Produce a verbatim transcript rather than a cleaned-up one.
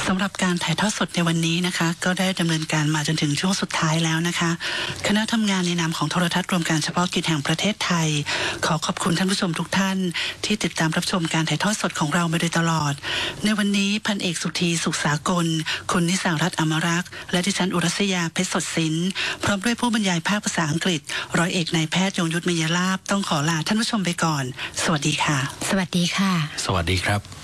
สำหรับการถ่ายทอดสดในวันนี้นะคะก็ได้ดำเนินการมาจนถึงช่วงสุดท้ายแล้วนะคะคณะทำงานในนามของโทรทัศน์รวมการเฉพาะกิจแห่งประเทศไทยขอขอบคุณท่านผู้ชมทุกท่านที่ติดตามรับชมการถ่ายทอดสดของเรามาโดยตลอดในวันนี้พันเอกสุธีสุขสากลคุณนิสารัตน์อมรักษ์และดิฉันอุรัสยาเพชรสดศิลป์พร้อมด้วยผู้บรรยายภาคภาษาอังกฤษร้อยเอกนายแพทย์ยงยุทธเมยลาภต้องขอลาท่านผู้ชมไปก่อนสวัสดีค่ะสวัสดีค่ะสวัสดีครับ